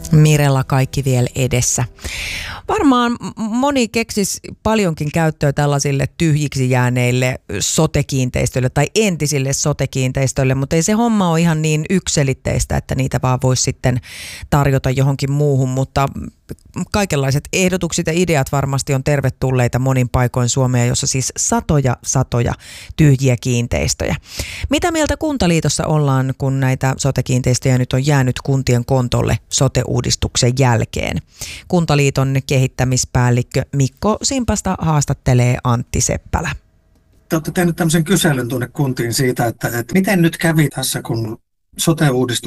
Mirella kaikki vielä edessä. Varmaan moni keksisi paljonkin käyttöä tällaisille tyhjiksi jääneille sote-kiinteistöille tai entisille sote-kiinteistöille, mutta ei se homma ole ihan niin yksiselitteistä, että niitä vaan voisi sitten tarjota johonkin muuhun, mutta kaikenlaiset ehdotukset ja ideat varmasti on tervetulleita monin paikoin Suomea, jossa siis satoja tyhjiä kiinteistöjä. Mitä mieltä Kuntaliitossa ollaan, kun näitä sote-kiinteistöjä nyt on jäänyt kuntien kontolle sote-uudistuksen jälkeen? Kuntaliiton kehittämispäällikkö Mikko Simpasta haastattelee Antti Seppälä. Te olette tehneet tämmöisen kyselyn tuonne kuntiin siitä, että miten nyt kävi tässä, kun sote-uudistus